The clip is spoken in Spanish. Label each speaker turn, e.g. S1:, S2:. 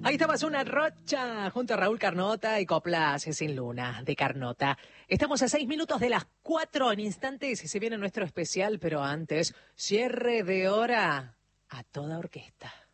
S1: Ahí estaba una Rocha junto a Raúl Carnota y Coplas sin Luna de Carnota. Estamos a 6 minutos de las 4 en instantes y se viene nuestro especial, pero antes, cierre de hora a toda orquesta.